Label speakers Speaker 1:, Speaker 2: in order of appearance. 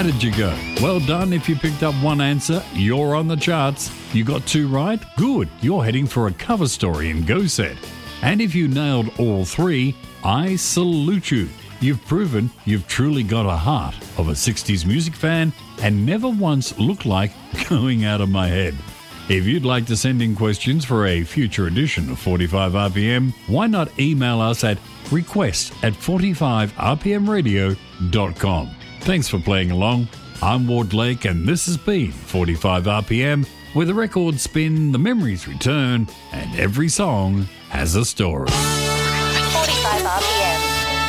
Speaker 1: How did you go? Well done if you picked up one answer. You're on the charts. You got two right? Good. You're heading for a cover story in Go Set. And if you nailed all three, I salute you. You've proven you've truly got a heart of a 60s music fan and never once looked like going out of my head. If you'd like to send in questions for a future edition of 45 RPM, why not email us at request@45rpmradio.com. Thanks for playing along. I'm Ward Lake and this has been 45 RPM, where the records spin, the memories return, and every song has a story.